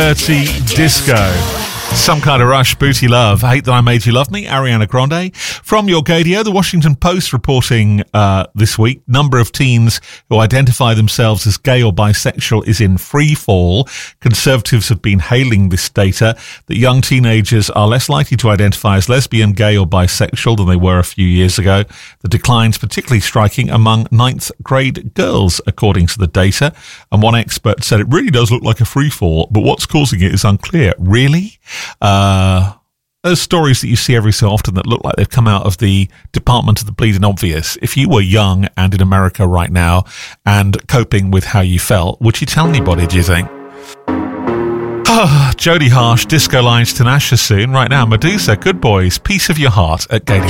Dirty Disco. Some Kind of Rush, Booty Love, Hate That I Made You Love Me, Ariana Grande. From your Gadio, the Washington Post reporting this week, number of teens who identify themselves as gay or bisexual is in free fall. Conservatives have been hailing this data, that young teenagers are less likely to identify as lesbian, gay or bisexual than they were a few years ago. The decline's particularly striking among 9th grade girls, according to the data. And one expert said it really does look like a free fall, but what's causing it is unclear. Really? Those stories that you see every so often that look like they've come out of the Department of the Bleeding Obvious. If you were young and in America right now and coping with how you felt, would you tell anybody, do you think? Jodie Harsh, Disco Lines, Tinashe soon. Right now, Medusa, Good Boys, Piece of Your Heart at Gadio.